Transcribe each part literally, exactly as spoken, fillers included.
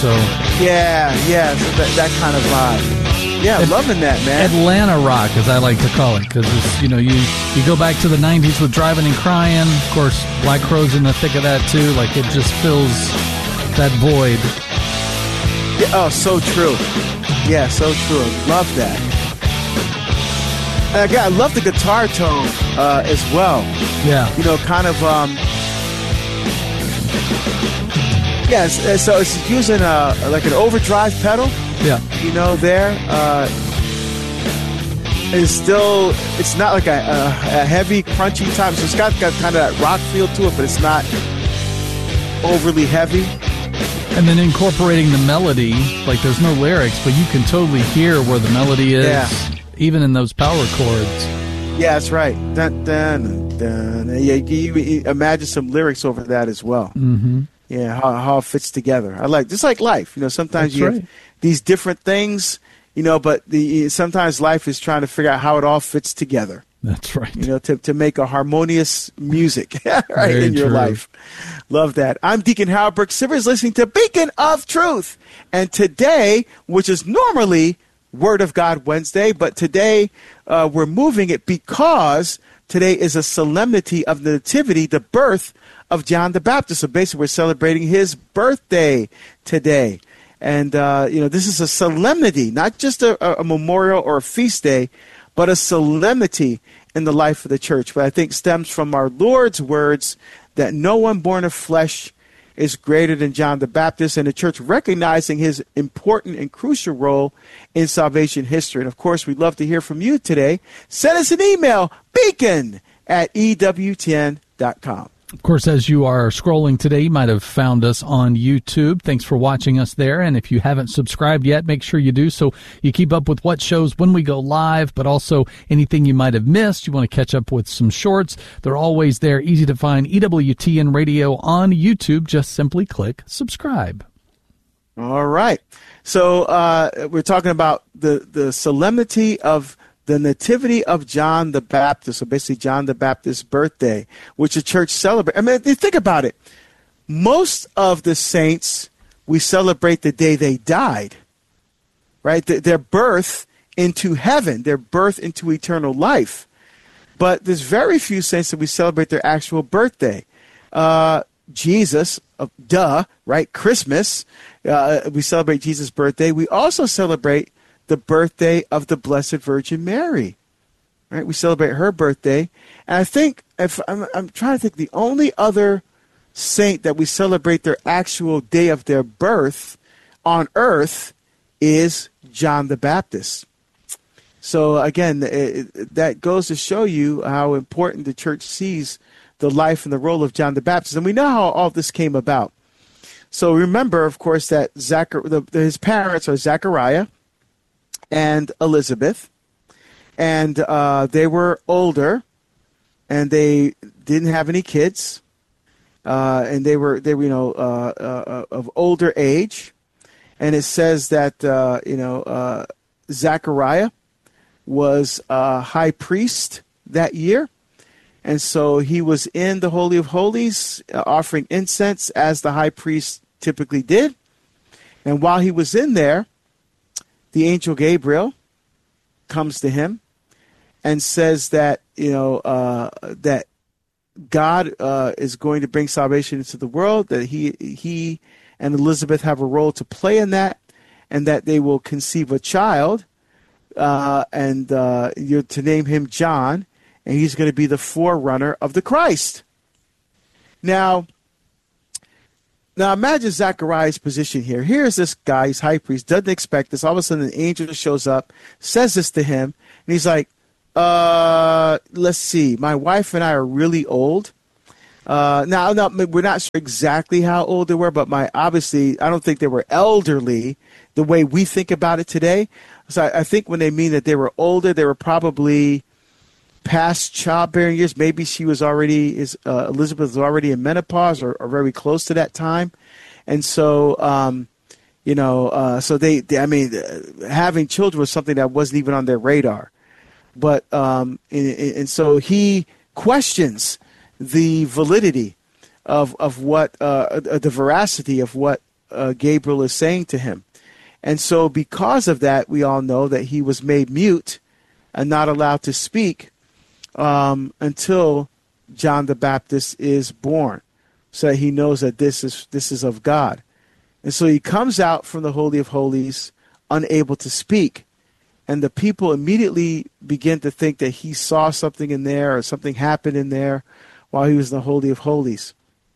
So yeah, yeah, so that, that kind of vibe. Yeah, At- loving that, man. Atlanta rock, as I like to call it, because you know you you go back to the nineties with Driving and Crying. Of course, Black Crowes in the thick of that too. Like it just fills that void. Yeah, oh, so true. Yeah, so true. Love that. And again, I love the guitar tone uh, as well. Yeah. You know, kind of. Um, Yes, yeah, so it's using a like an overdrive pedal. Yeah, you know, there uh, it's still it's not like a, a, a heavy, crunchy type. So it's got, got kind of that rock feel to it, but it's not overly heavy. And then incorporating the melody, like there's no lyrics, but you can totally hear where the melody is, yeah. even in those power chords. Yeah, that's right. Dun, dun, dun. Yeah, you, you imagine some lyrics over that as well. Mm-hmm. Yeah, how, how it fits together. I like just like life. You know, sometimes That's you right. have these different things. You know, but the sometimes life is trying to figure out how it all fits together. That's right. You know, to to make a harmonious music right Very in your true. life. Love that. I'm Deacon Howard Brooks Sivers, listening to Beacon of Truth, and today, which is normally Word of God Wednesday, but today uh, we're moving it because today is a solemnity of the Nativity, the birth of John the Baptist. So basically, we're celebrating his birthday today. And, uh, you know, this is a solemnity, not just a, a memorial or a feast day, but a solemnity in the life of the church. But I think stems from our Lord's words that no one born of flesh is greater than John the Baptist, and the church recognizing his important and crucial role in salvation history. And, of course, we'd love to hear from you today. Send us an email, beacon at E W T N dot com. Of course, as you are scrolling today, you might have found us on YouTube. Thanks for watching us there. And if you haven't subscribed yet, make sure you do so you keep up with what shows when we go live, but also anything you might have missed. You want to catch up with some shorts. They're always there, easy to find. E W T N Radio on YouTube. Just simply click subscribe. All right. So uh, we're talking about the, the solemnity of the Nativity of John the Baptist, so basically John the Baptist's birthday, which the church celebrates. I mean, think about it. Most of the saints, we celebrate the day they died, right? Their birth into heaven, their birth into eternal life. But there's very few saints that we celebrate their actual birthday. Uh, Jesus, uh, duh, right? Christmas, uh, we celebrate Jesus' birthday. We also celebrate the birthday of the Blessed Virgin Mary, right? We celebrate her birthday. And I think, if I'm, I'm trying to think, the only other saint that we celebrate their actual day of their birth on earth is John the Baptist. So again, it, it, that goes to show you how important the church sees the life and the role of John the Baptist. And we know how all this came about. So remember, of course, that Zachar- the, his parents are Zechariah and Elizabeth, and uh, they were older, and they didn't have any kids, uh, and they were they were you know uh, uh, of older age, and it says that uh, you know uh, Zechariah was a high priest that year, and so he was in the Holy of Holies uh, offering incense as the high priest typically did, and while he was in there, the angel Gabriel comes to him and says that, you know, uh, that God uh, is going to bring salvation into the world, that he he and Elizabeth have a role to play in that, and that they will conceive a child, uh, and uh, you're to name him John, and he's going to be the forerunner of the Christ. Now, Now imagine Zechariah's position here. Here's this guy, he's high priest, doesn't expect this. All of a sudden an angel shows up, says this to him, and he's like, uh, let's see, my wife and I are really old. Uh, now, now, we're not sure exactly how old they were, but my obviously, I don't think they were elderly the way we think about it today. So I, I think when they mean that they were older, they were probably past childbearing years. Maybe she was already, is uh, Elizabeth was already in menopause or, or very close to that time. And so, um, you know, uh, so they, they, I mean, uh, having children was something that wasn't even on their radar. But, um, and, and so he questions the validity of, of what, uh, the veracity of what uh, Gabriel is saying to him. And so because of that, we all know that he was made mute and not allowed to speak um, until John the Baptist is born, so that he knows that this is this is of God. And so he comes out from the Holy of Holies unable to speak. And the people immediately begin to think that he saw something in there or something happened in there while he was in the Holy of Holies.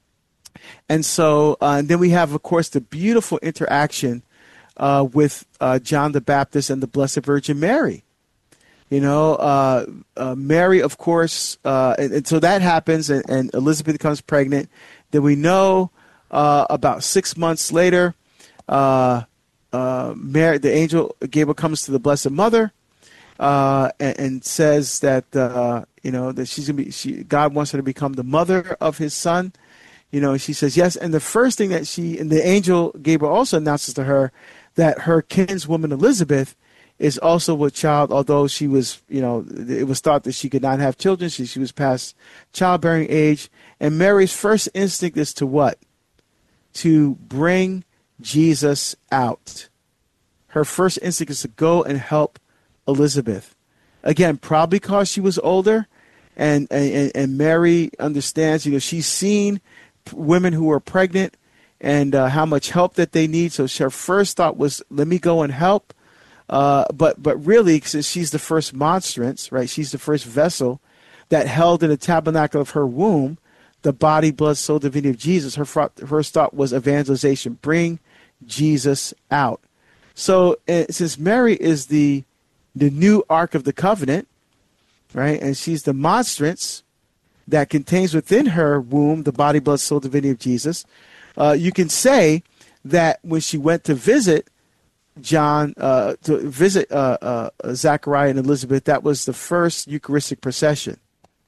And so uh, and then we have, of course, the beautiful interaction uh, with uh, John the Baptist and the Blessed Virgin Mary. You know, uh, uh, Mary, of course, uh, and, and so that happens, and, and Elizabeth becomes pregnant. Then we know uh, about six months later, uh, uh, Mary, the angel Gabriel comes to the Blessed Mother uh, and, and says that uh, you know that she's gonna be, she, God wants her to become the mother of His Son. You know, she says yes, and the first thing that she and the angel Gabriel also announces to her that her kinswoman Elizabeth is also with child, although she was, you know, it was thought that she could not have children. She, she was past childbearing age. And Mary's first instinct is to what? To bring Jesus out. Her first instinct is to go and help Elizabeth. Again, probably because she was older, and, and, and Mary understands, you know, she's seen women who are pregnant and uh, how much help that they need. So her first thought was, let me go and help. Uh, but but really, since she's the first monstrance, right? She's the first vessel that held in the tabernacle of her womb the body, blood, soul, divinity of Jesus. Her first thought was evangelization, bring Jesus out. So uh, since Mary is the the new Ark of the Covenant, right, and she's the monstrance that contains within her womb the body, blood, soul, divinity of Jesus, uh, you can say that when she went to visit John, uh, to visit uh, uh, Zachariah and Elizabeth, that was the first Eucharistic procession.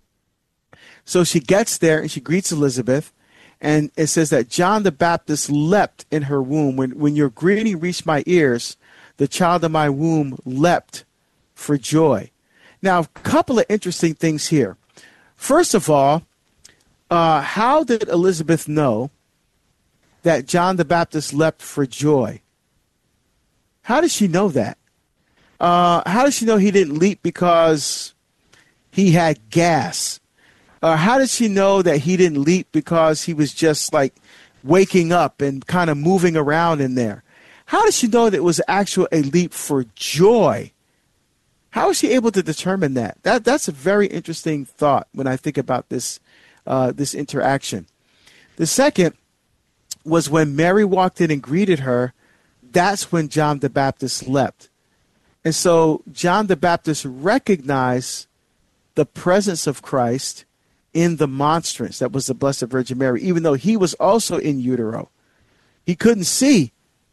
So she gets there and she greets Elizabeth, and it says that John the Baptist leapt in her womb. When, when your greeting reached my ears, the child of my womb leapt for joy. Now, a couple of interesting things here. First of all, uh, how did Elizabeth know that John the Baptist leapt for joy? How does she know that? Uh, how does she know he didn't leap because he had gas? Or how did she know that he didn't leap because he was just like waking up and kind of moving around in there? How does she know that it was actually a leap for joy? How is she able to determine that? That that's a very interesting thought when I think about this uh, this interaction. The second was when Mary walked in and greeted her. That's when John the Baptist leapt. And so John the Baptist recognized the presence of Christ in the monstrance that was the Blessed Virgin Mary, even though he was also in utero. He couldn't see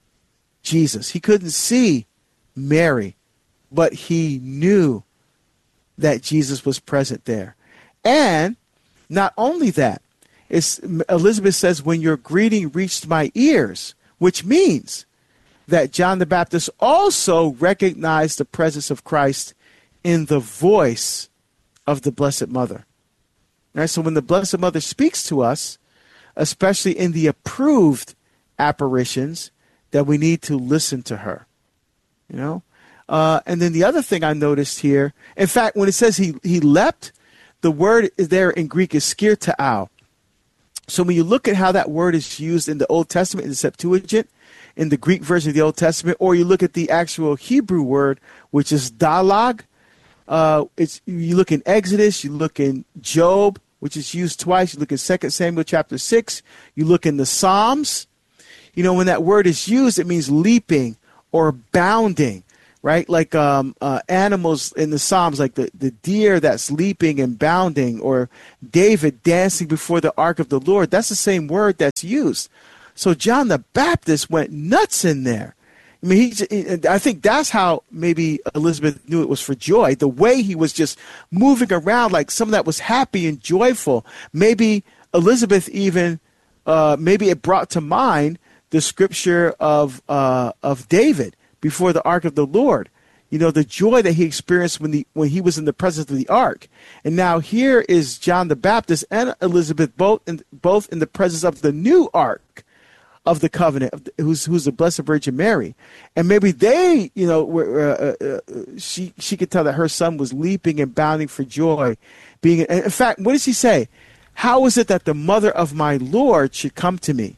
Jesus. He couldn't see Mary, but he knew that Jesus was present there. And not only that, it's, Elizabeth says, when your greeting reached my ears, which means that John the Baptist also recognized the presence of Christ in the voice of the Blessed Mother. All right, so when the Blessed Mother speaks to us, especially in the approved apparitions, that we need to listen to her. You know? Uh, and then the other thing I noticed here, in fact, when it says he, he leapt, the word there in Greek is skirtao. So when you look at how that word is used in the Old Testament, in the Septuagint, in the Greek version of the Old Testament, or you look at the actual Hebrew word, which is dalag. Uh, it's you look in Exodus, you look in Job, which is used twice. You look in Second Samuel chapter six. You look in the Psalms. You know, when that word is used, it means leaping or bounding, right? Like um, uh, animals in the Psalms, like the, the deer that's leaping and bounding, or David dancing before the ark of the Lord. That's the same word that's used. So John the Baptist went nuts in there. I mean, he, I think that's how maybe Elizabeth knew it was for joy. The way he was just moving around like someone that was happy and joyful. Maybe Elizabeth even, uh, maybe it brought to mind the scripture of uh, of David before the ark of the Lord. You know, the joy that he experienced when the when he was in the presence of the ark. And now here is John the Baptist and Elizabeth both in, both in the presence of the new ark of the covenant, who's who's the Blessed Virgin Mary, and maybe they, you know, were, uh, uh, she she could tell that her son was leaping and bounding for joy, being. In fact, what does he say? How is it that the mother of my Lord should come to me?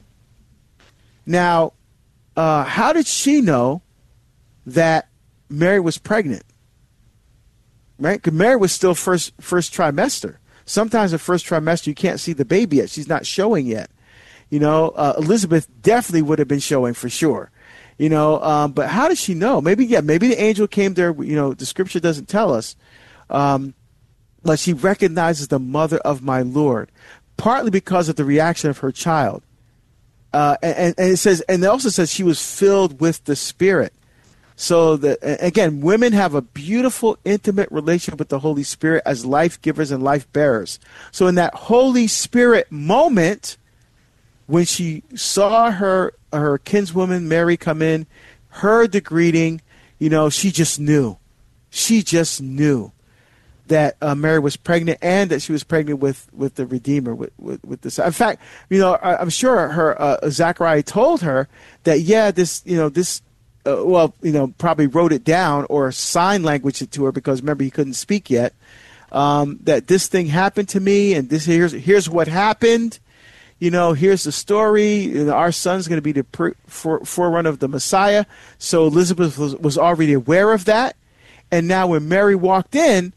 Now, uh, how did she know that Mary was pregnant? Right, because Mary was still first first trimester. Sometimes the first trimester you can't see the baby yet; she's not showing yet. You know, uh, Elizabeth definitely would have been showing for sure. You know, um, but how does she know? Maybe, yeah, maybe the angel came there. You know, the scripture doesn't tell us. Um, but she recognizes the mother of my Lord, partly because of the reaction of her child. Uh, and, and it says, and it also says she was filled with the Spirit. So that, again, women have a beautiful, intimate relationship with the Holy Spirit as life givers and life bearers. So in that Holy Spirit moment, when she saw her her kinswoman Mary come in, heard the greeting, you know, she just knew. She just knew that uh, Mary was pregnant, and that she was pregnant with, with the Redeemer, with, with, with this. In fact, you know, I, I'm sure her uh, Zachariah told her that, yeah, this, you know, this, uh, well, you know, probably wrote it down or sign language it to her, because remember, he couldn't speak yet, um, that this thing happened to me, and this here's here's what happened. You know, here's the story. You know, our son's going to be the per, for, forerunner of the Messiah. So Elizabeth was, was already aware of that. And now when Mary walked in,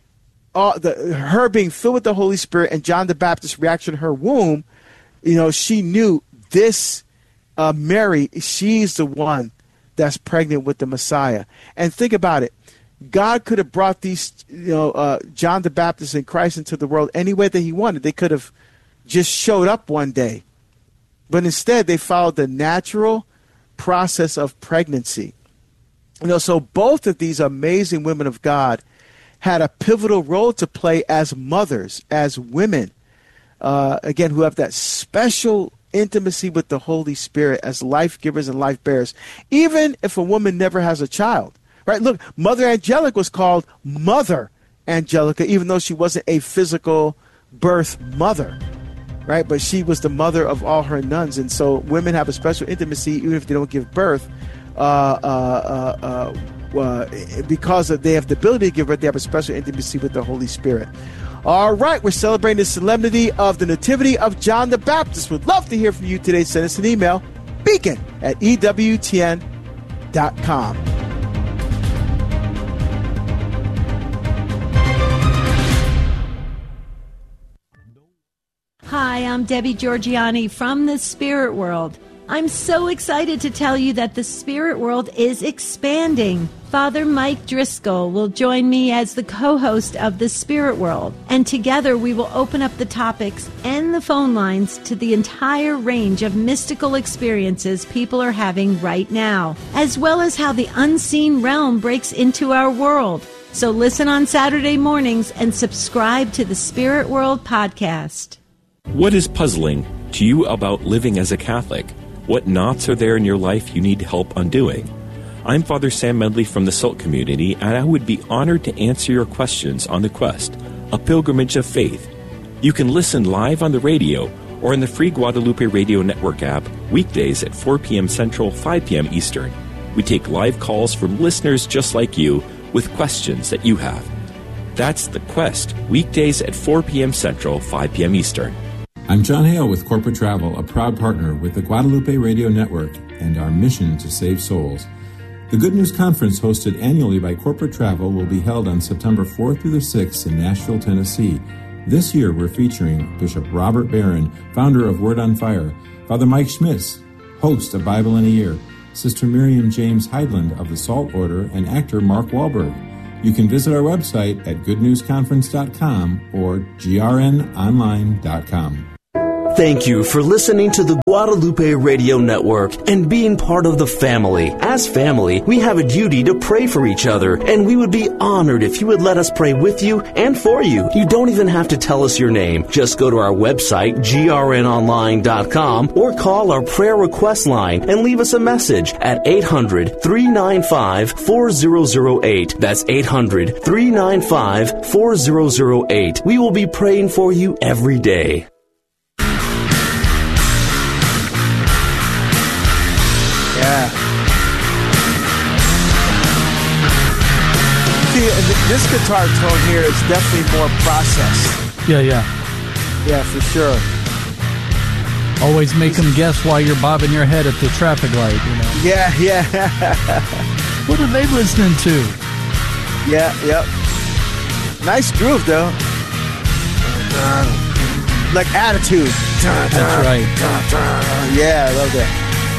uh, the, her being filled with the Holy Spirit and John the Baptist's reaction to her womb, you know, she knew this uh, Mary, she's the one that's pregnant with the Messiah. And think about it. God could have brought these, you know, uh, John the Baptist and Christ into the world any way that he wanted. They could have just showed up one day. But instead, they followed the natural process of pregnancy. You know, so both of these amazing women of God had a pivotal role to play as mothers, as women, uh, again, who have that special intimacy with the Holy Spirit as life givers and life bearers, even if a woman never has a child. Right? Look, Mother Angelica was called Mother Angelica, even though she wasn't a physical birth mother. Right, but she was the mother of all her nuns, and so women have a special intimacy even if they don't give birth, uh, uh, uh, uh, uh, because they have the ability to give birth. They have a special intimacy with the Holy Spirit. All right, we're celebrating the solemnity of the Nativity of John the Baptist. We'd love to hear from you today. Send us an email, beacon at E W T N dot com. Hi, I'm Debbie Georgiani from the Spirit World. I'm so excited to tell you that the Spirit World is expanding. Father Mike Driscoll will join me as the co-host of the Spirit World, and together we will open up the topics and the phone lines to the entire range of mystical experiences people are having right now, as well as how the unseen realm breaks into our world. So listen on Saturday mornings and subscribe to the Spirit World podcast. What is puzzling to you about living as a Catholic? What knots are there in your life you need help undoing? I'm Father Sam Medley from the Salt community, and I would be honored to answer your questions on The Quest, a pilgrimage of faith. You can listen live on the radio or in the free Guadalupe Radio Network app weekdays at four p.m. Central, five p.m. Eastern. We take live calls from listeners just like you with questions that you have. That's The Quest, weekdays at four p.m. Central, five p.m. Eastern. I'm John Hale with Corporate Travel, a proud partner with the Guadalupe Radio Network and our mission to save souls. The Good News Conference, hosted annually by Corporate Travel, will be held on September fourth through the sixth in Nashville, Tennessee. This year, we're featuring Bishop Robert Barron, founder of Word on Fire, Father Mike Schmitz, host of Bible in a Year, Sister Miriam James Heidland of the Salt Order, and actor Mark Wahlberg. You can visit our website at good news conference dot com or g r n online dot com. Thank you for listening to the Guadalupe Radio Network and being part of the family. As family, we have a duty to pray for each other, and we would be honored if you would let us pray with you and for you. You don't even have to tell us your name. Just go to our website, g r n online dot com, or call our prayer request line and leave us a message at eight hundred, three nine five, four zero zero eight. That's eight hundred, three nine five, four zero zero eight. We will be praying for you every day. th- this guitar tone here is definitely more processed. Yeah, yeah. Yeah, for sure. Always make them guess why you're bobbing your head at the traffic light, you know. Yeah, yeah. What are they listening to? Yeah, yep. Nice groove, though. Like attitude. That's right. Yeah, I love that.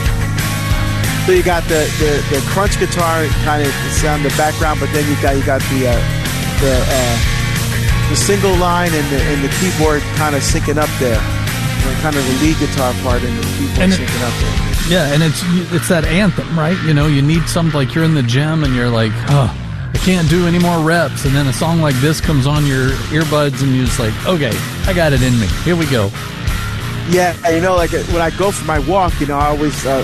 So you got the, the, the crunch guitar kind of sound in the background, but then you got you got the uh, the uh, the single line and the and the keyboard kind of syncing up there. You know, kind of the lead guitar part and the keyboard and syncing it, up there. Yeah, and it's it's that anthem, right? You know, you need something like you're in the gym and you're like, oh, I can't do any more reps, and then a song like this comes on your earbuds and you're just like, okay, I got it in me. Here we go. Yeah, you know, like when I go for my walk, you know, I always, uh,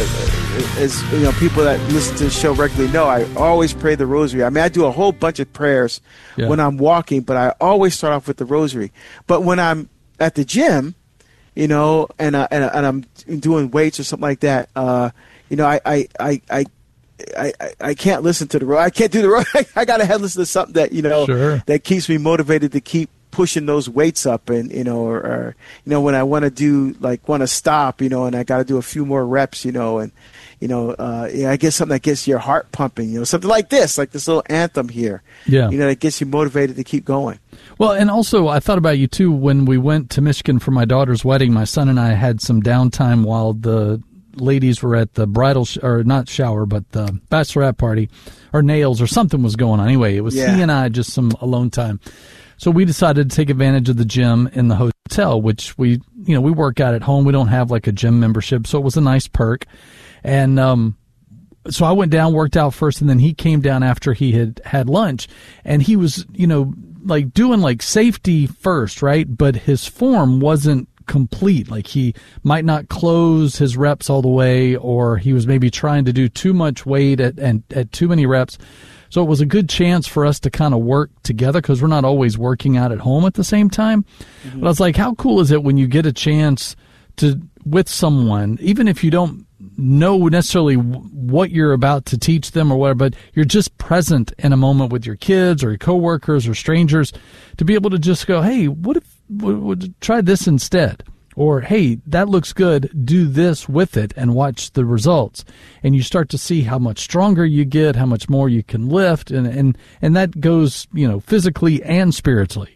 uh, as you know, people that listen to the show regularly know, I always pray the rosary. I mean, I do a whole bunch of prayers yeah. when I'm walking, but I always start off with the rosary. But when I'm at the gym, you know, and uh, and, and I'm doing weights or something like that, uh, you know, I I I. I I, I, I can't listen to the road. I can't do the road. I got to head listen to something that, you know, sure. that keeps me motivated to keep pushing those weights up. And, you know, or, or you know, when I want to do, like, want to stop, you know, and I got to do a few more reps, you know, and, you know, uh, yeah, I guess something that gets your heart pumping, you know, something like this, like this little anthem here. Yeah. You know, that gets you motivated to keep going. Well, and also I thought about you, too, when we went to Michigan for my daughter's wedding. My son and I had some downtime while the ladies were at the bridal sh- or not shower, but the bachelorette party, or nails, or something was going on. Anyway, it was yeah. he and I, just some alone time. So we decided to take advantage of the gym in the hotel, which we, you know, we work out at home. We don't have like a gym membership, so it was a nice perk. And um, so I went down, worked out first, and then he came down after he had had lunch, and he was, you know, like doing like safety first, right? But his form wasn't complete. Like he might not close his reps all the way, or he was maybe trying to do too much weight at, and at too many reps. So it was a good chance for us to kind of work together, because we're not always working out at home at the same time. Mm-hmm. But I was like, how cool is it when you get a chance to, with someone, even if you don't know necessarily what you're about to teach them or whatever, but you're just present in a moment with your kids or your coworkers or strangers, to be able to just go, hey, what if, what, what, try this instead. Or, hey, that looks good, do this with it and watch the results. And you start to see how much stronger you get, how much more you can lift, and, and, and that goes, you know, physically and spiritually.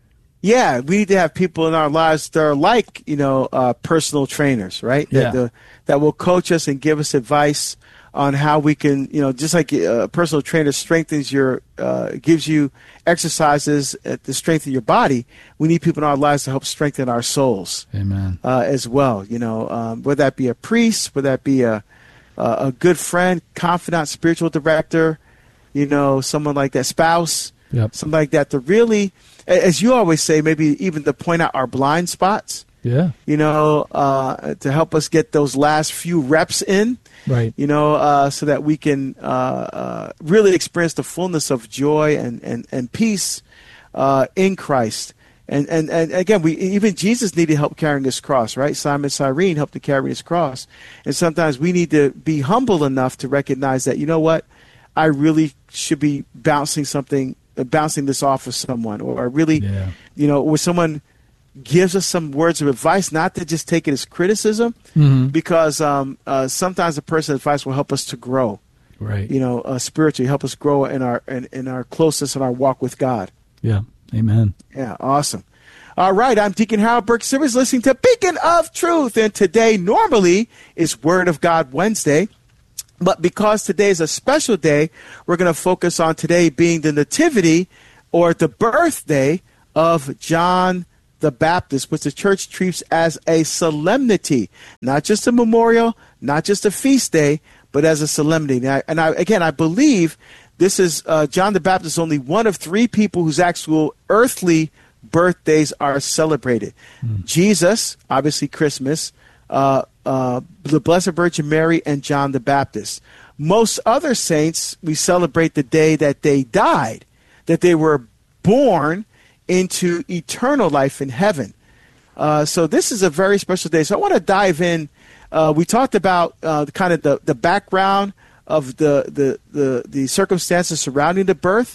Yeah, we need to have people in our lives that are like, you know, uh, personal trainers, right? Yeah. That, the, that will coach us and give us advice on how we can, you know, just like a personal trainer strengthens your, uh, gives you exercises to strengthen your body, we need people in our lives to help strengthen our souls. Amen. Uh, as well, you know, um, whether that be a priest, whether that be a, a good friend, confidant, spiritual director, you know, someone like that, spouse, yep. something like that, to really, as you always say, maybe even to point out our blind spots. Yeah. You know, uh, to help us get those last few reps in. Right. You know, uh, so that we can uh, uh, really experience the fullness of joy and, and, and peace uh, in Christ. And, and and again, we even Jesus needed help carrying his cross, right? Simon Cyrene helped to carry his cross. And sometimes we need to be humble enough to recognize that, you know what, I really should be bouncing something, uh, bouncing this off of someone, or I really, yeah. you know, where someone gives us some words of advice, not to just take it as criticism, mm-hmm. because um, uh, sometimes a person's advice will help us to grow, right? You know, uh, spiritually, help us grow in our in, in our closeness and our walk with God. Yeah, amen. Yeah, awesome. All right, I'm Deacon Harold Burke Simmons, listening to Beacon of Truth, and today normally is Word of God Wednesday, but because today is a special day, we're going to focus on today being the nativity or the birthday of John the Baptist, which the church treats as a solemnity, not just a memorial, not just a feast day, but as a solemnity. And, I, and I, again, I believe this is uh, John the Baptist, only one of three people whose actual earthly birthdays are celebrated. Mm. Jesus, obviously Christmas, uh, uh, the Blessed Virgin Mary, and John the Baptist. Most other saints, we celebrate the day that they died, that they were born into eternal life in heaven. Uh, so this is a very special day. So I want to dive in. Uh, we talked about uh, kind of the, the background of the, the, the, the circumstances surrounding the birth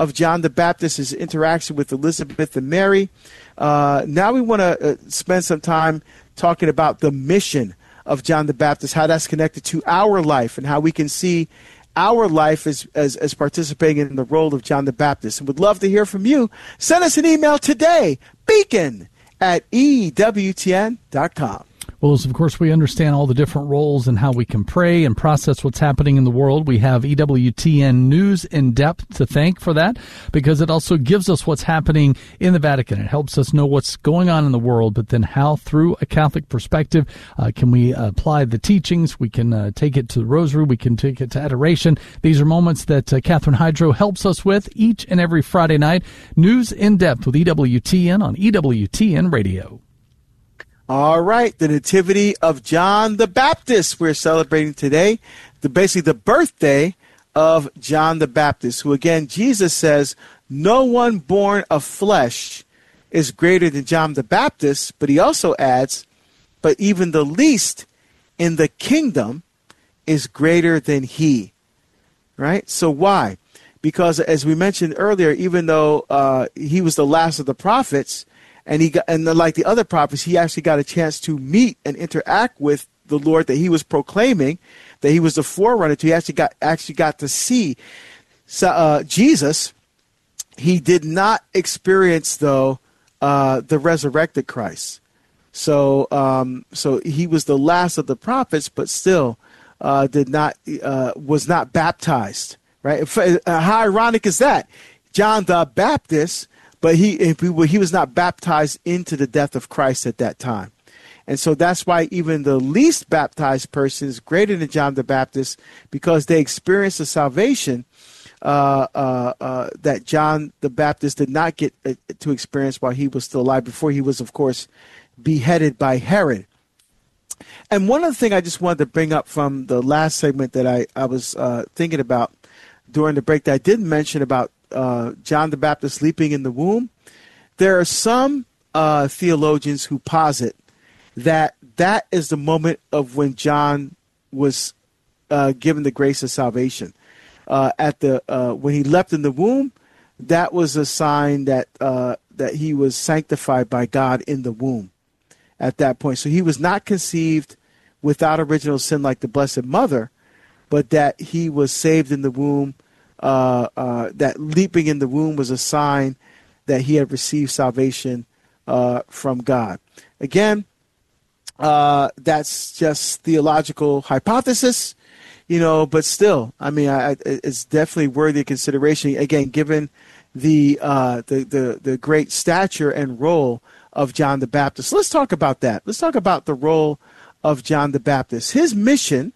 of John the Baptist, his interaction with Elizabeth and Mary. Uh, now we want to uh, spend some time talking about the mission of John the Baptist, how that's connected to our life, and how we can see our life as, as, as participating in the role of John the Baptist. And would love to hear from you. Send us an email today, beacon at E W T N dot com. Well, as of course we understand all the different roles and how we can pray and process what's happening in the world, we have E W T N News in Depth to thank for that, because it also gives us what's happening in the Vatican. It helps us know what's going on in the world, but then how, through a Catholic perspective, uh, can we uh, apply the teachings? We can uh, take it to the Rosary. We can take it to adoration. These are moments that uh, Catherine Hydro helps us with each and every Friday night. News in Depth with E W T N on E W T N Radio. All right, the Nativity of John the Baptist we're celebrating today, the basically the birthday of John the Baptist, who, again, Jesus says, no one born of flesh is greater than John the Baptist, but he also adds, but even the least in the kingdom is greater than he, right? So why? Because, as we mentioned earlier, even though uh, he was the last of the prophets, And he got, and like the other prophets, he actually got a chance to meet and interact with the Lord that he was proclaiming, that he was the forerunner to. He actually got actually got to see so, uh, Jesus. He did not experience, though, uh, the resurrected Christ. So, um, so he was the last of the prophets, but still uh, did not uh, was not baptized. Right? How ironic is that? John the Baptist. But he he was not baptized into the death of Christ at that time. And so that's why even the least baptized person is greater than John the Baptist, because they experienced the salvation uh, uh, uh, that John the Baptist did not get uh, to experience while he was still alive, before he was, of course, beheaded by Herod. And one other thing I just wanted to bring up from the last segment that I, I was uh, thinking about during the break that I didn't mention about Uh, John the Baptist leaping in the womb. There are some uh, theologians who posit that that is the moment of when John was uh, given the grace of salvation. Uh, at the uh, when he leapt in the womb, that was a sign that uh, that he was sanctified by God in the womb at that point. So he was not conceived without original sin like the Blessed Mother, but that he was saved in the womb. Uh, uh, that leaping in the womb was a sign that he had received salvation uh, from God. Again, uh, that's just theological hypothesis, you know, but still, I mean, I, it's definitely worthy of consideration. Again, given the, uh, the the the great stature and role of John the Baptist. Let's talk about that. Let's talk about the role of John the Baptist. His mission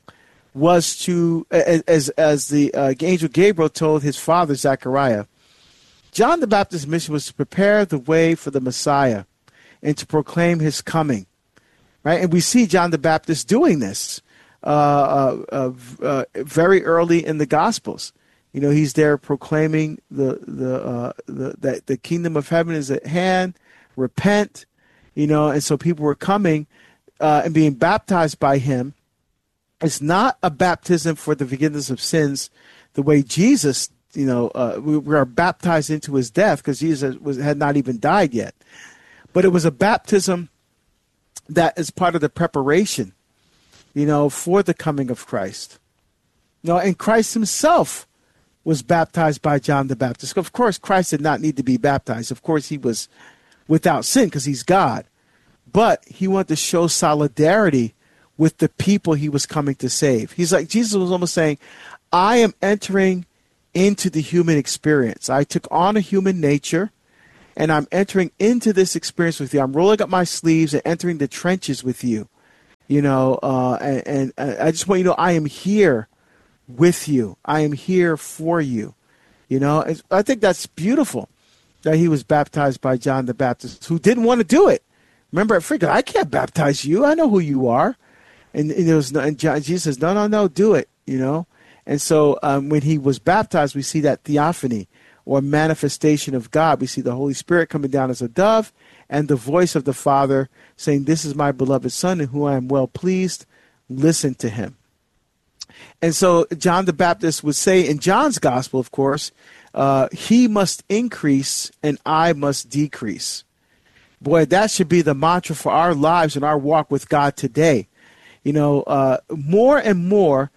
was to, as as the uh, angel Gabriel told his father Zechariah, John the Baptist's mission was to prepare the way for the Messiah and to proclaim his coming, right? And we see John the Baptist doing this uh, uh, uh, very early in the Gospels. You know, he's there proclaiming the the uh, the that the kingdom of heaven is at hand. Repent, you know, and so people were coming uh, and being baptized by him. It's not a baptism for the forgiveness of sins the way Jesus, you know, uh, we, we are baptized into his death, because Jesus was, had not even died yet. But it was a baptism that is part of the preparation, you know, for the coming of Christ. You know, and Christ himself was baptized by John the Baptist. Of course, Christ did not need to be baptized. Of course, he was without sin because he's God. But he wanted to show solidarity with the people he was coming to save. He's like, Jesus was almost saying, I am entering into the human experience. I took on a human nature, and I'm entering into this experience with you. I'm rolling up my sleeves and entering the trenches with you. You know, uh, and, and I just want you to know I am here with you. I am here for you. You know, I think that's beautiful that he was baptized by John the Baptist, who didn't want to do it. Remember, I figured, I can't baptize you. I know who you are. And, and, there was no, and John, Jesus says, no, no, no, do it, you know. And so um, when he was baptized, we see that theophany or manifestation of God. We see the Holy Spirit coming down as a dove and the voice of the Father saying, this is my beloved Son in whom I am well pleased. Listen to him. And so John the Baptist would say in John's gospel, of course, uh, he must increase and I must decrease. Boy, that should be the mantra for our lives and our walk with God today. You know, uh, more and more,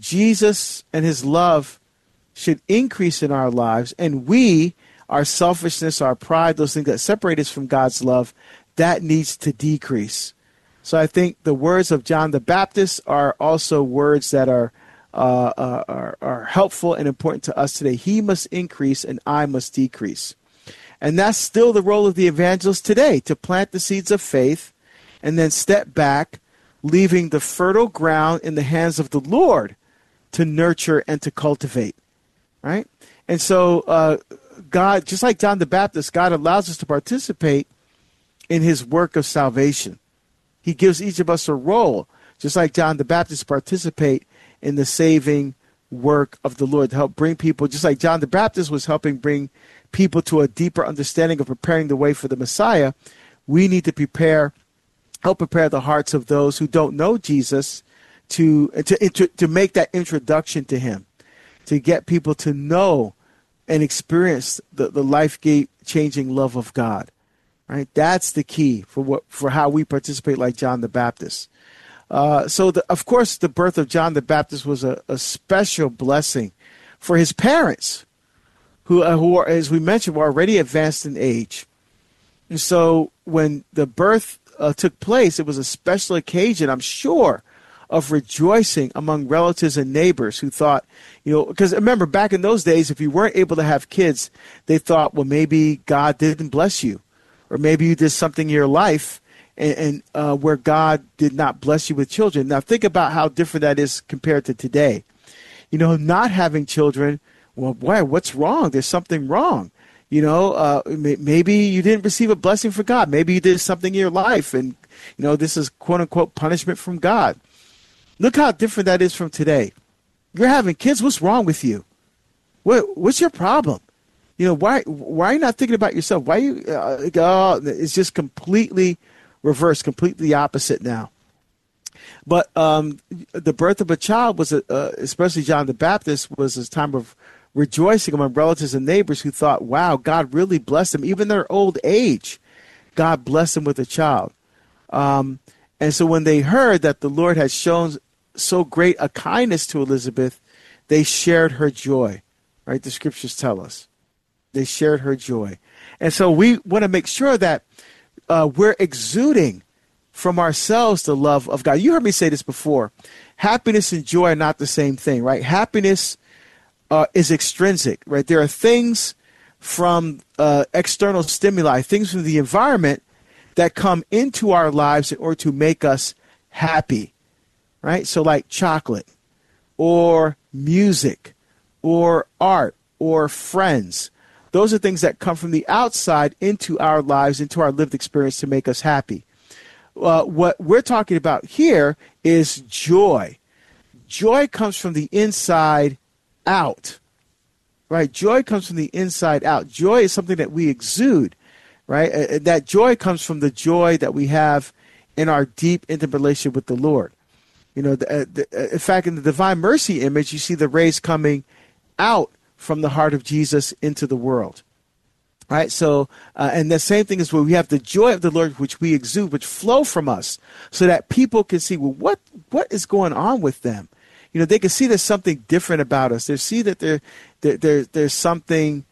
Jesus and his love should increase in our lives, and we, our selfishness, our pride, those things that separate us from God's love, that needs to decrease. So I think the words of John the Baptist are also words that are uh, uh, are, are helpful and important to us today. He must increase and I must decrease. And that's still the role of the evangelist today, to plant the seeds of faith and then step back, leaving the fertile ground in the hands of the Lord to nurture and to cultivate, right? And so uh, God, just like John the Baptist, God allows us to participate in his work of salvation. He gives each of us a role, just like John the Baptist, participate in the saving work of the Lord to help bring people, just like John the Baptist was helping bring people to a deeper understanding of preparing the way for the Messiah. We need to prepare, help prepare the hearts of those who don't know Jesus to, to, to, to make that introduction to him, to get people to know and experience the, the life-changing love of God. Right? That's the key for what for how we participate like John the Baptist. Uh, so, the, of course, the birth of John the Baptist was a, a special blessing for his parents, who, uh, who are, as we mentioned, were already advanced in age. And so when the birth uh, took place, it was a special occasion, I'm sure, of rejoicing among relatives and neighbors who thought, you know, because remember, back in those days, if you weren't able to have kids, they thought, well, maybe God didn't bless you, or maybe you did something in your life and, and uh, where God did not bless you with children. Now, think about how different that is compared to today. You know, not having children, well, boy, what's wrong? There's something wrong. You know, uh, maybe you didn't receive a blessing from God. Maybe you did something in your life, and, you know, this is quote-unquote punishment from God. Look how different that is from today. You're having kids. What's wrong with you? What What's your problem? You know, why why are you not thinking about yourself? Why are you? Uh, oh, it's just completely reversed, completely opposite now. But um, the birth of a child was, a, uh, especially John the Baptist, was a time of rejoicing among relatives and neighbors who thought, wow, God really blessed them. Even in their old age, God blessed them with a child. Um, and so when they heard that the Lord had shown so great a kindness to Elizabeth, they shared her joy, right? The scriptures tell us. They shared her joy. And so we want to make sure that uh, we're exuding from ourselves the love of God. You heard me say this before. Happiness and joy are not the same thing, right? Happiness uh, is extrinsic, right? There are things from uh, external stimuli, things from the environment that come into our lives in order to make us happy, right? So like chocolate or music or art or friends. Those are things that come from the outside into our lives, into our lived experience to make us happy. Uh, what we're talking about here is joy. Joy comes from the inside out, right? Joy comes from the inside out. Joy is something that we exude, right? Uh, that joy comes from the joy that we have in our deep, intimate relationship with the Lord. You know, the, uh, the, in fact, in the Divine Mercy image, you see the rays coming out from the heart of Jesus into the world. All right, so, uh, and the same thing is where we have the joy of the Lord, which we exude, which flow from us, so that people can see, well, what what is going on with them? You know, they can see there's something different about us. They see that there, there, there there's something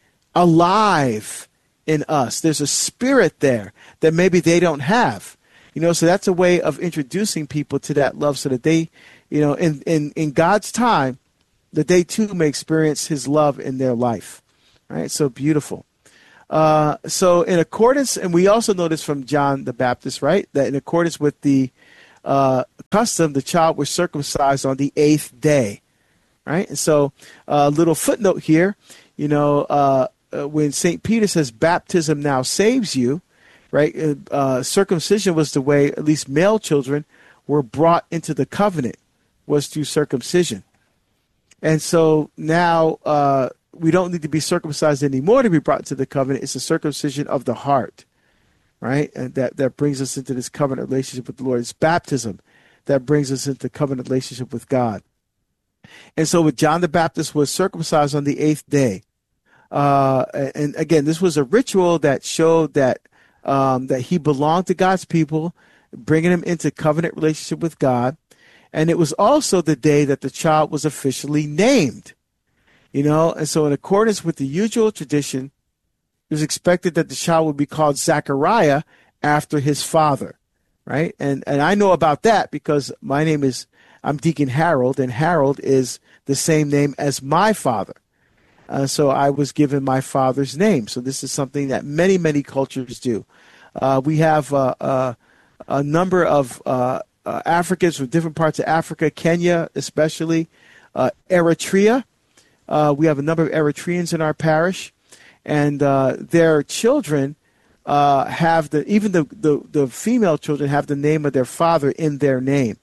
alive in us. There's a spirit there that maybe they don't have. You know, so that's a way of introducing people to that love so that they, you know, in, in, in God's time, that they too may experience his love in their life. All right, so beautiful. Uh, so in accordance, and we also know this from John the Baptist, right, that in accordance with the uh, custom, the child was circumcised on the eighth day, right? And so a uh, little footnote here, you know, uh, uh, when Saint Peter says baptism now saves you, right, uh, uh, circumcision was the way at least male children were brought into the covenant, was through circumcision. And so now uh, we don't need to be circumcised anymore to be brought to the covenant. It's a circumcision of the heart, right? And that, that brings us into this covenant relationship with the Lord. It's baptism that brings us into covenant relationship with God. And so with John the Baptist was circumcised on the eighth day. Uh, and again, this was a ritual that showed that um, that he belonged to God's people, bringing him into covenant relationship with God. And it was also the day that the child was officially named. You know, and so in accordance with the usual tradition, it was expected that the child would be called Zechariah after his father, right? And and I know about that because my name is, I'm Deacon Harold, and Harold is the same name as my father. Uh, so I was given my father's name. So this is something that many, many cultures do. Uh, we have uh, uh, a number of uh, uh, Africans from different parts of Africa, Kenya especially, uh, Eritrea. Uh, we have a number of Eritreans in our parish, and uh, their children uh, have the, even the, the, the female children have the name of their father in their name.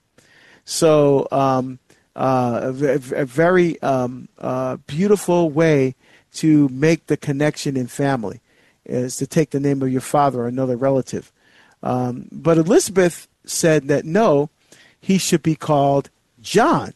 So um, uh, a, a very um, uh, beautiful way to make the connection in family is to take the name of your father or another relative. Um, but Elizabeth said that no, he should be called John.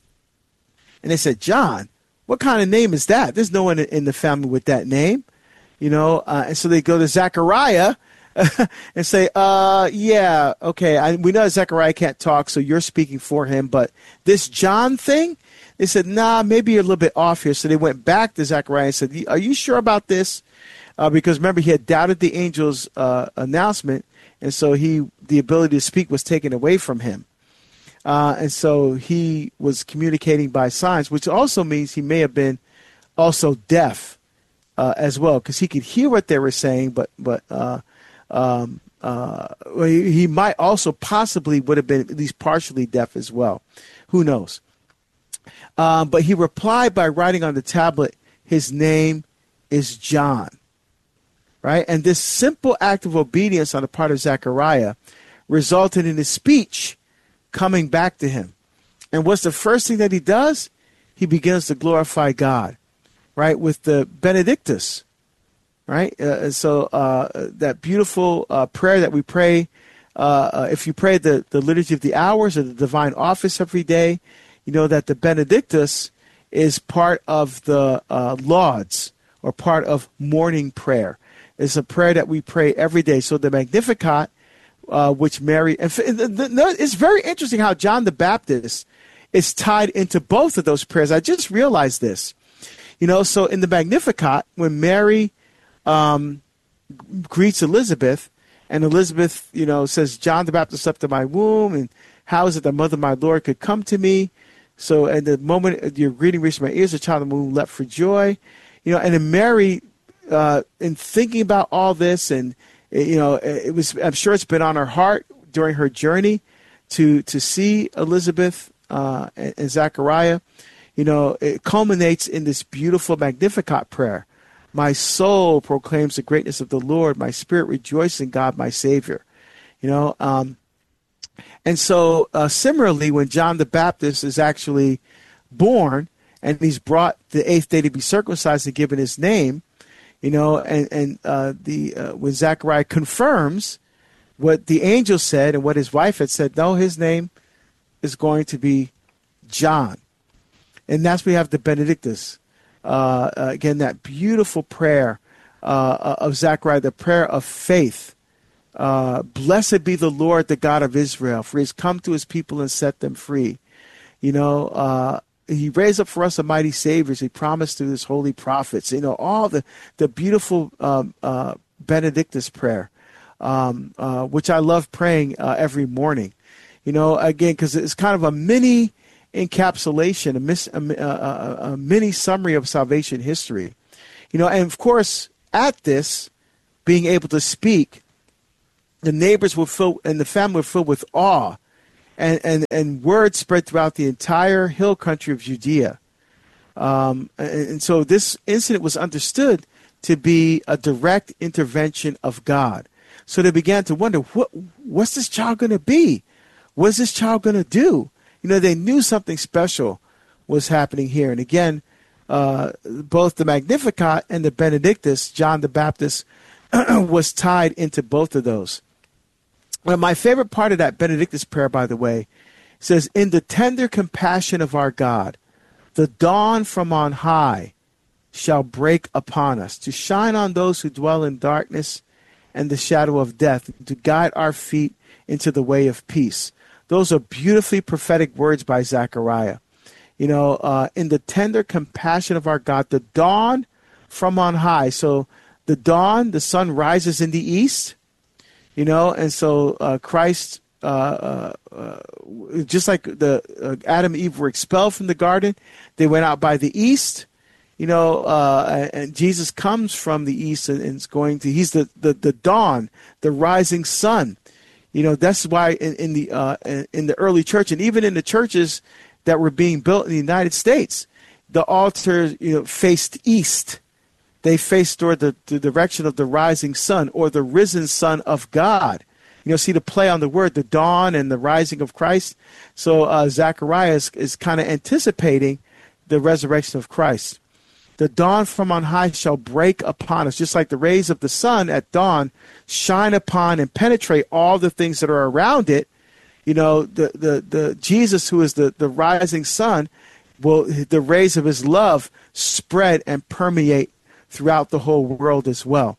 And they said, John? What kind of name is that? There's no one in the family with that name, you know. Uh, and so they go to Zechariah and say, uh, yeah, okay, I, we know Zechariah can't talk, so you're speaking for him. But this John thing, they said, nah, maybe you're a little bit off here. So they went back to Zechariah and said, are you sure about this? Uh, because remember, he had doubted the angel's uh, announcement, and so he the ability to speak was taken away from him. Uh, and so he was communicating by signs, which also means he may have been also deaf uh, as well, because he could hear what they were saying, but but uh, um, uh, he, he might also possibly would have been at least partially deaf as well. Who knows? Um, but he replied by writing on the tablet, his name is John. Right? And this simple act of obedience on the part of Zechariah resulted in his speech coming back to him. And what's the first thing that he does? He begins to glorify God, right, with the Benedictus, right? Uh, so uh, that beautiful uh, prayer that we pray, uh, uh, if you pray the, the Liturgy of the Hours or the Divine Office every day, you know that the Benedictus is part of the uh, Lauds, or part of morning prayer. It's a prayer that we pray every day. So the Magnificat, Uh, which Mary, and it's very interesting how John the Baptist is tied into both of those prayers. I just realized this, you know, so in the Magnificat, when Mary um, greets Elizabeth, and Elizabeth, you know, says, John the Baptist slept in my womb, and how is it the mother of my Lord could come to me? So at the moment your greeting reached my ears, the child of the womb leapt for joy, you know, and then Mary, uh, in thinking about all this, and you know, it was, I'm sure it's been on her heart during her journey to to see Elizabeth uh, and, and Zechariah. You know, it culminates in this beautiful Magnificat prayer. My soul proclaims the greatness of the Lord. My spirit rejoices in God, my Savior. You know, um, and so uh, similarly, when John the Baptist is actually born and he's brought the eighth day to be circumcised and given his name, you know, and, and uh, the uh, when Zechariah confirms what the angel said and what his wife had said, no, his name is going to be John. And that's where we have the Benedictus. Uh, uh, again, that beautiful prayer uh, of Zechariah, the prayer of faith. Uh, Blessed be the Lord, the God of Israel, for he has come to his people and set them free. You know, uh, he raised up for us a mighty Savior, as he promised through his holy prophets. You know, all the, the beautiful um, uh, Benedictus prayer, um, uh, which I love praying uh, every morning. You know, again, because it's kind of a mini encapsulation, a, mis, a, a, a mini summary of salvation history. You know, and of course, at this, being able to speak, the neighbors were filled, and the family were filled with awe. And, and, and word spread throughout the entire hill country of Judea. Um, and, and so this incident was understood to be a direct intervention of God. So they began to wonder, what, what's this child going to be? What's this child going to do? You know, they knew something special was happening here. And again, uh, both the Magnificat and the Benedictus, John the Baptist, was tied into both of those. Well, my favorite part of that Benedictus prayer, by the way, says, in the tender compassion of our God, the dawn from on high shall break upon us, to shine on those who dwell in darkness and the shadow of death, to guide our feet into the way of peace. Those are beautifully prophetic words by Zechariah. You know, uh, in the tender compassion of our God, the dawn from on high. So the dawn, the sun rises in the east, you know, and so uh, Christ, uh, uh, uh, just like the uh, Adam and Eve were expelled from the garden, they went out by the east, you know, uh, and Jesus comes from the east and, and is going to, he's the, the, the dawn, the rising sun. You know, that's why in, in the uh, in the early church, and even in the churches that were being built in the United States, the altars, you know, faced east. They faced toward the, the direction of the rising sun, or the risen Son of God. You know, see the play on the word, the dawn and the rising of Christ. So uh, Zechariah is, is kind of anticipating the resurrection of Christ. The dawn from on high shall break upon us, just like the rays of the sun at dawn shine upon and penetrate all the things that are around it. You know, the the, the Jesus, who is the, the rising sun, will the rays of his love spread and permeate throughout the whole world as well.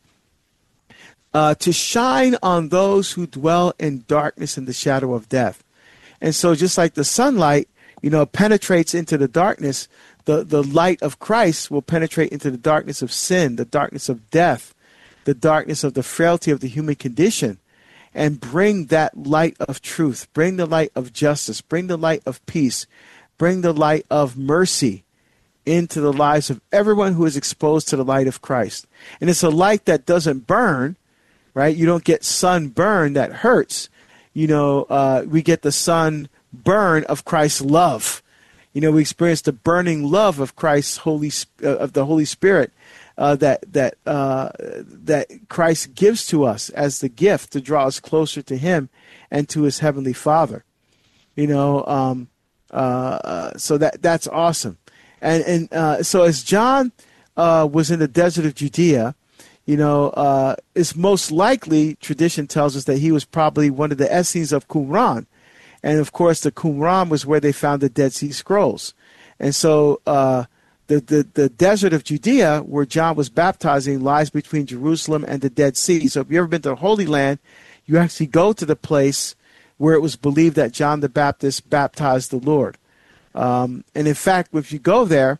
Uh, to shine on those who dwell in darkness and the shadow of death. And so just like the sunlight, you know, penetrates into the darkness, the, the light of Christ will penetrate into the darkness of sin, the darkness of death, the darkness of the frailty of the human condition, and bring that light of truth, bring the light of justice, bring the light of peace, bring the light of mercy into the lives of everyone who is exposed to the light of Christ. And it's a light that doesn't burn, right? You don't get sunburn that hurts. You know, uh, we get the sunburn of Christ's love. You know, we experience the burning love of Christ's Holy, uh, of the Holy Spirit uh, that that uh, that Christ gives to us as the gift to draw us closer to Him and to His Heavenly Father. You know, um, uh, uh, so that that's awesome. And and uh, so as John uh, was in the desert of Judea, you know, uh, it's most likely, tradition tells us, that he was probably one of the Essenes of Qumran. And, of course, the Qumran was where they found the Dead Sea Scrolls. And so uh, the, the, the desert of Judea, where John was baptizing, lies between Jerusalem and the Dead Sea. So if you've ever been to the Holy Land, you actually go to the place where it was believed that John the Baptist baptized the Lord. Um, and, in fact, if you go there,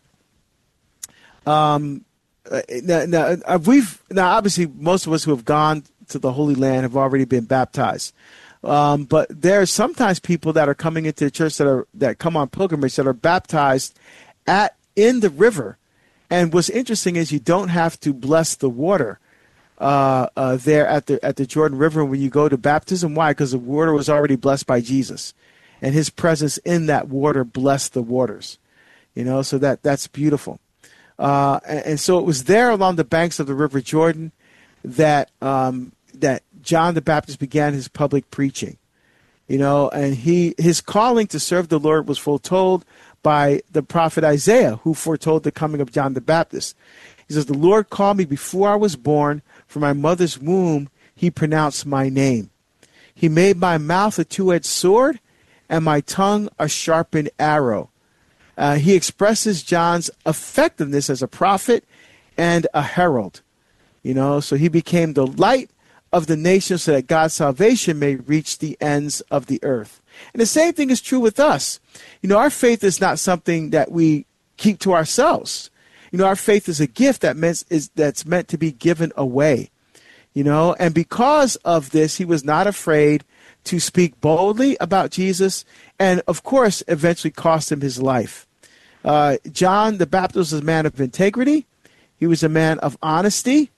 um, now, now, we've, now, obviously, most of us who have gone to the Holy Land have already been baptized. Um, but there are sometimes people that are coming into the church that are that come on pilgrimage that are baptized at in the river. And what's interesting is you don't have to bless the water uh, uh, there at the at the Jordan River when you go to baptism. Why? Because the water was already blessed by Jesus, and His presence in that water blessed the waters. You know, so that that's beautiful. Uh, and, and so it was there along the banks of the River Jordan that um, that. John the Baptist began his public preaching, you know, and he his calling to serve the Lord was foretold by the prophet Isaiah, who foretold the coming of John the Baptist. He says, "The Lord called me before I was born. From my mother's womb, He pronounced my name. He made my mouth a two-edged sword and my tongue a sharpened arrow." Uh, he expresses John's effectiveness as a prophet and a herald, you know, so he became the light of the nations so that God's salvation may reach the ends of the earth. And the same thing is true with us. You know, our faith is not something that we keep to ourselves. You know, our faith is a gift that meant, is, that's meant to be given away. You know, and because of this, he was not afraid to speak boldly about Jesus, and of course, eventually cost him his life. Uh, John the Baptist was a man of integrity. He was a man of honesty.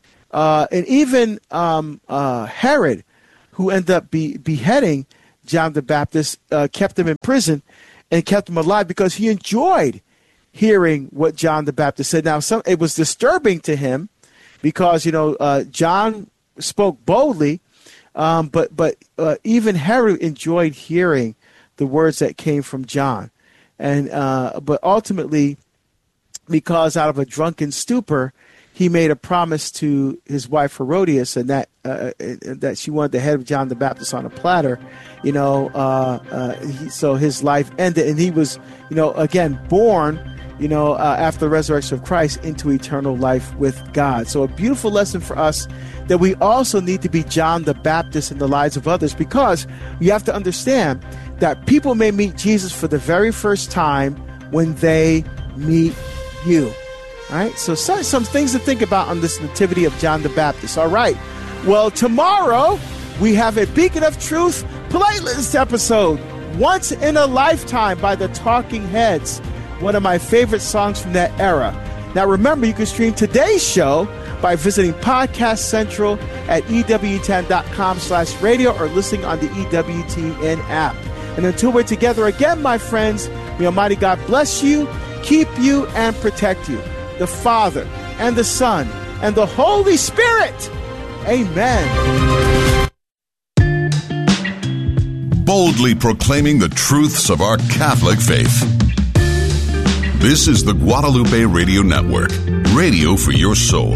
Uh, and even um, uh, Herod, who ended up be, beheading John the Baptist, uh, kept him in prison and kept him alive because he enjoyed hearing what John the Baptist said. Now, some, it was disturbing to him because, you know, uh, John spoke boldly, um, but but uh, even Herod enjoyed hearing the words that came from John. And uh, but ultimately, because out of a drunken stupor, he made a promise to his wife Herodias, and that uh, that she wanted the head of John the Baptist on a platter, you know, uh, uh, he, so his life ended, and he was, you know, again born, you know, uh, after the resurrection of Christ into eternal life with God. So a beautiful lesson for us that we also need to be John the Baptist in the lives of others, because you have to understand that people may meet Jesus for the very first time when they meet you. All right, so some, some things to think about on this nativity of John the Baptist. All right, well, tomorrow we have a Beacon of Truth playlist episode, Once in a Lifetime by the Talking Heads, one of my favorite songs from that era. Now, remember, you can stream today's show by visiting Podcast Central at E W ten dot com slash radio or listening on the E W T N app. And until we're together again, my friends, may Almighty God bless you, keep you, and protect you. The Father, and the Son, and the Holy Spirit. Amen. Boldly proclaiming the truths of our Catholic faith. This is the Guadalupe Radio Network, radio for your soul.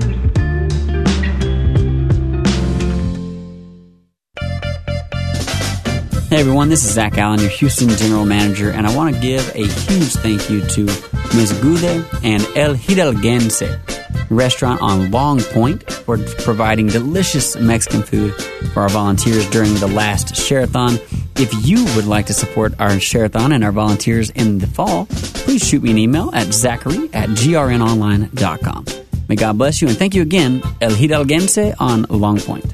Hey everyone, this is Zach Allen, your Houston General Manager, and I want to give a huge thank you to Miz Gude and El Hidalguense restaurant on Long Point for providing delicious Mexican food for our volunteers during the last Share-a-thon. If you would like to support our Share-a-thon and our volunteers in the fall, please shoot me an email at zachary at g r n online dot com. May God bless you, and thank you again, El Hidalguense on Long Point.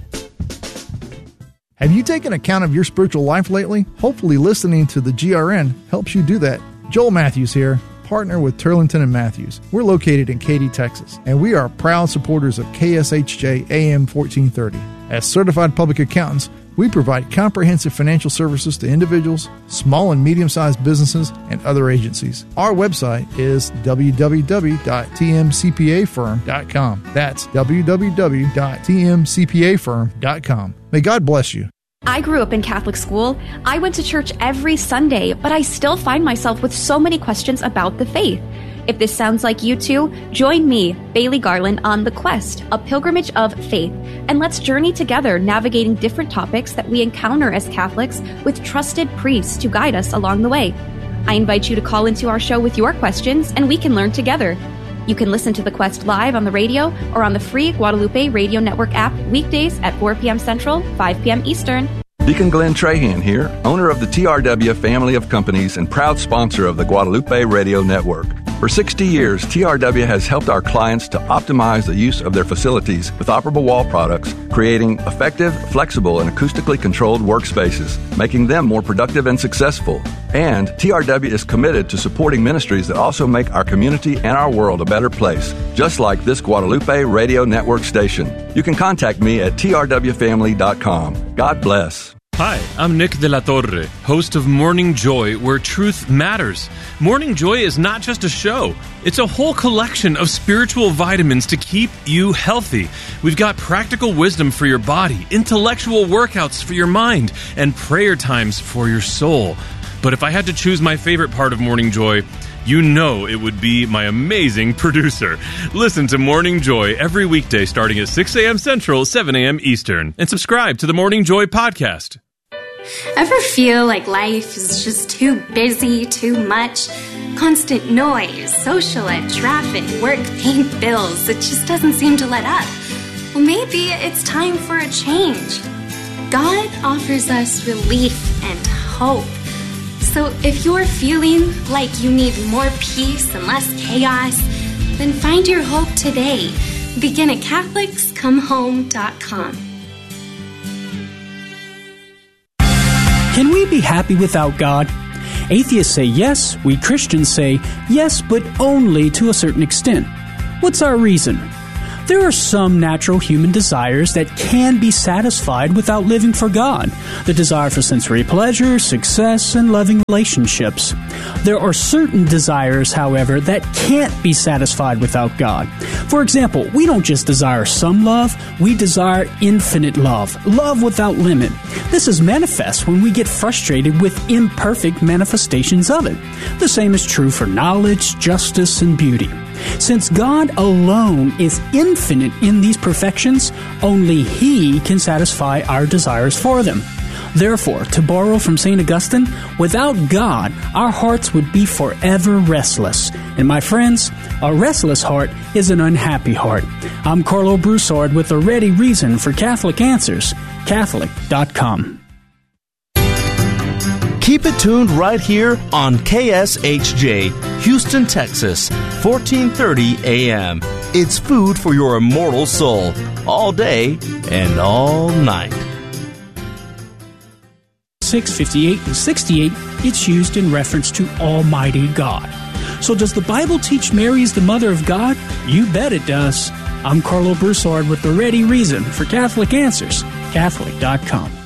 Have you taken account of your spiritual life lately? Hopefully listening to the G R N helps you do that. Joel Matthews here, partner with Turlington and Matthews. We're located in Katy, Texas, and we are proud supporters of K S H J A M fourteen thirty. As certified public accountants, we provide comprehensive financial services to individuals, small and medium-sized businesses, and other agencies. Our website is w w w dot t m c p a firm dot com. That's w w w dot t m c p a firm dot com. May God bless you. I grew up in Catholic school. I went to church every Sunday, but I still find myself with so many questions about the faith. If this sounds like you too, join me, Bailey Garland, on The Quest, a pilgrimage of faith, and let's journey together navigating different topics that we encounter as Catholics with trusted priests to guide us along the way. I invite you to call into our show with your questions, and we can learn together. You can listen to The Quest live on the radio or on the free Guadalupe Radio Network app weekdays at four p.m. Central, five p.m. Eastern. Deacon Glenn Trahan here, owner of the T R W family of companies and proud sponsor of the Guadalupe Radio Network. For sixty years, T R W has helped our clients to optimize the use of their facilities with operable wall products, creating effective, flexible, and acoustically controlled workspaces, making them more productive and successful. And T R W is committed to supporting ministries that also make our community and our world a better place, just like this Guadalupe Radio Network station. You can contact me at t r w family dot com. God bless. Hi, I'm Nick de la Torre, host of Morning Joy, where truth matters. Morning Joy is not just a show. It's a whole collection of spiritual vitamins to keep you healthy. We've got practical wisdom for your body, intellectual workouts for your mind, and prayer times for your soul. But if I had to choose my favorite part of Morning Joy, you know it would be my amazing producer. Listen to Morning Joy every weekday starting at six a.m. Central, seven a.m. Eastern. And subscribe to the Morning Joy podcast. Ever feel like life is just too busy, too much? Constant noise, social ed, traffic, work, paying bills. It just doesn't seem to let up. Well, maybe it's time for a change. God offers us relief and hope. So if you're feeling like you need more peace and less chaos, then find your hope today. Begin at catholics come home dot com. Can we be happy without God? Atheists say yes, we Christians say yes, but only to a certain extent. What's our reason? There are some natural human desires that can be satisfied without living for God. The desire for sensory pleasure, success, and loving relationships. There are certain desires, however, that can't be satisfied without God. For example, we don't just desire some love, we desire infinite love, love without limit. This is manifest when we get frustrated with imperfect manifestations of it. The same is true for knowledge, justice, and beauty. Since God alone is infinite in these perfections, only He can satisfy our desires for them. Therefore, to borrow from Saint Augustine, without God, our hearts would be forever restless. And my friends, a restless heart is an unhappy heart. I'm Carlo Broussard with a ready reason for Catholic Answers, Catholic dot com. Keep it tuned right here on K S H J, Houston, Texas, fourteen thirty A M. It's food for your immortal soul, all day and all night. six fifty-eight and sixty-eight, it's used in reference to Almighty God. So does the Bible teach Mary is the mother of God? You bet it does. I'm Carlo Broussard with the ready reason for Catholic Answers, Catholic dot com.